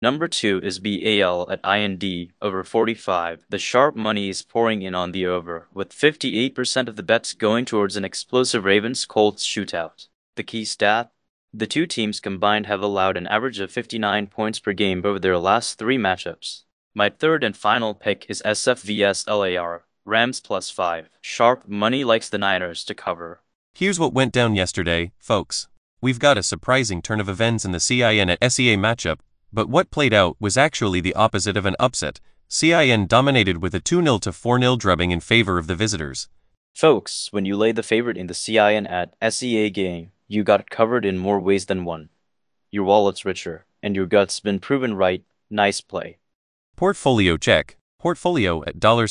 Number 2 is BAL at IND over 45. The sharp money is pouring in on the over, with 58% of the bets going towards an explosive Ravens-Colts shootout. The key stat? The two teams combined have allowed an average of 59 points per game over their last 3 matchups. My third and final pick is SF vs LAR, Rams +5. Sharp money likes the Niners to cover. Here's what went down yesterday, folks. We've got a surprising turn of events in the CIN at SEA matchup, but what played out was actually the opposite of an upset. CIN dominated with a 2-0 to 4-0 drubbing in favor of the visitors. Folks, when you lay the favorite in the CIN at SEA game, you got covered in more ways than one. Your wallet's richer, and your gut's been proven right. Nice play. Portfolio check. Portfolio at